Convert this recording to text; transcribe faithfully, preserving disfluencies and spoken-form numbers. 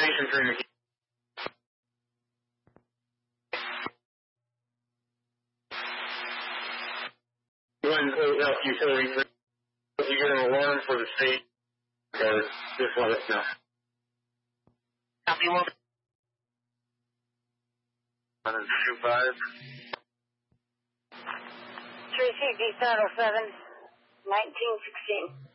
station for you. When uh, utility, if you get an alarm for the state, uh, just let us know. Copy one. one two five. three C D Saddle seven, nineteen sixteen.